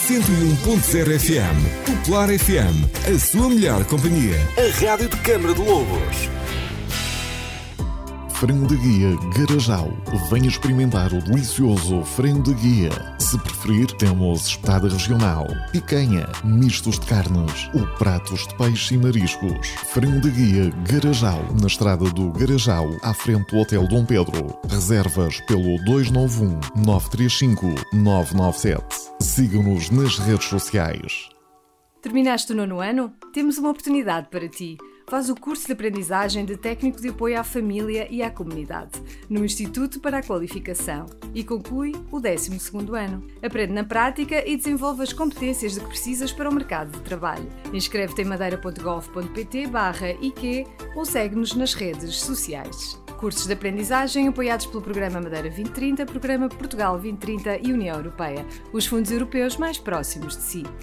101.0 FM. Popular FM, a sua melhor companhia. A rádio de Câmara de Lobos. Frango de Guia Garajal. Venha experimentar o delicioso frango de guia. Se preferir, temos espetada regional, picanha, mistos de carnes ou pratos de peixe e mariscos. Frango de Guia Garajal, na estrada do Garajal, à frente do Hotel Dom Pedro. Reservas pelo 291 935 997. Sigam-nos nas redes sociais. Terminaste o 9º ano? Temos uma oportunidade para ti. Faz o curso de aprendizagem de técnico de apoio à família e à comunidade no Instituto para a Qualificação e conclui o 12º ano. Aprende na prática e desenvolve as competências de que precisas para o mercado de trabalho. Inscreve-te em madeira.gov.pt/IQ ou segue-nos nas redes sociais. Cursos de aprendizagem apoiados pelo Programa Madeira 2030, Programa Portugal 2030 e União Europeia, os fundos europeus mais próximos de si.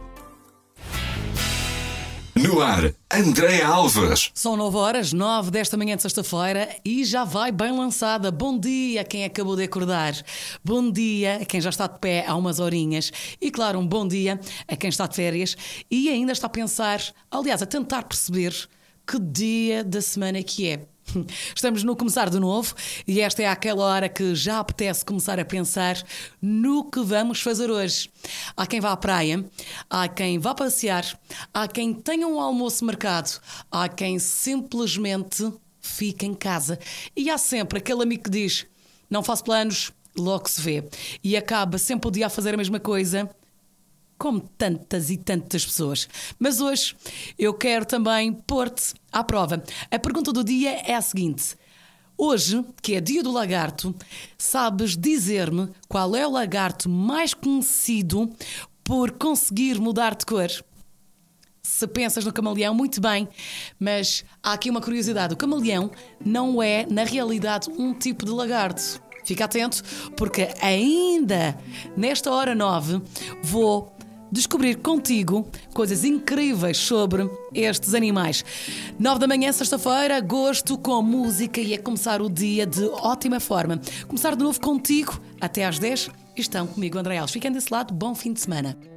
No ar, Andréa Alves. São 9h09 desta manhã de sexta-feira e já vai bem lançada. Bom dia a quem acabou de acordar. Bom dia a quem já está de pé há umas horinhas. E claro, um bom dia a quem está de férias e ainda está a pensar, aliás, a tentar perceber que dia da semana que é. Estamos no começar de novo e esta é aquela hora que já apetece começar a pensar no que vamos fazer hoje. Há quem vá à praia, há quem vá passear, há quem tenha um almoço marcado, há quem simplesmente fica em casa. E há sempre aquele amigo que diz, não faço planos, logo se vê. E acaba sempre o dia a fazer a mesma coisa, como tantas e tantas pessoas. Mas hoje eu quero também pôr-te à prova. A pergunta do dia é a seguinte. Hoje, que é dia do lagarto, sabes dizer-me qual é o lagarto mais conhecido por conseguir mudar de cor? Se pensas no camaleão, muito bem, mas há aqui uma curiosidade. O camaleão não é, na realidade, um tipo de lagarto. Fica atento, porque ainda nesta hora 9 vou descobrir contigo coisas incríveis sobre estes animais. 9 da manhã, sexta-feira, agosto, com música e a começar o dia de ótima forma. Começar de novo contigo até às 10 e estão comigo, Andréa Alves. Fiquem desse lado, bom fim de semana.